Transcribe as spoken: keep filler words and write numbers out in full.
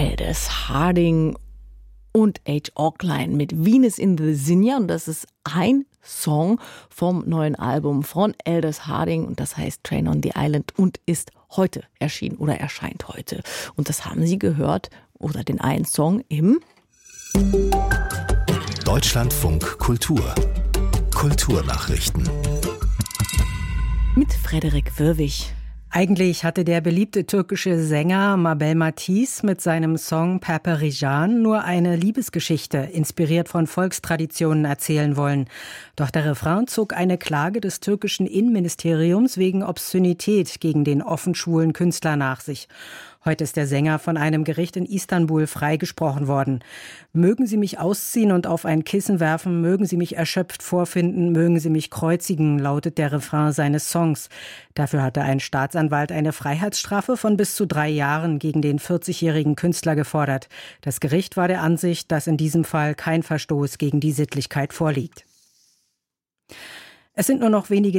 Aldous Harding und Age Oakline mit Venus in the Zinnia. Und das ist ein Song vom neuen Album von Aldous Harding. Und das heißt Train on the Island und ist heute erschienen oder erscheint heute. Und das haben Sie gehört, oder den einen Song im Deutschlandfunk Kultur. Kulturnachrichten. Mit Frederik Wirwig. Eigentlich hatte der beliebte türkische Sänger Mabel Matiz mit seinem Song Perperişan nur eine Liebesgeschichte, inspiriert von Volkstraditionen, erzählen wollen. Doch der Refrain zog eine Klage des türkischen Innenministeriums wegen Obszönität gegen den offen schwulen Künstler nach sich. Heute ist der Sänger von einem Gericht in Istanbul freigesprochen worden. Mögen Sie mich ausziehen und auf ein Kissen werfen, mögen Sie mich erschöpft vorfinden, mögen Sie mich kreuzigen, lautet der Refrain seines Songs. Dafür hatte ein Staatsanwalt eine Freiheitsstrafe von bis zu drei Jahren gegen den vierzigjährigen Künstler gefordert. Das Gericht war der Ansicht, dass in diesem Fall kein Verstoß gegen die Sittlichkeit vorliegt. Es sind nur noch wenige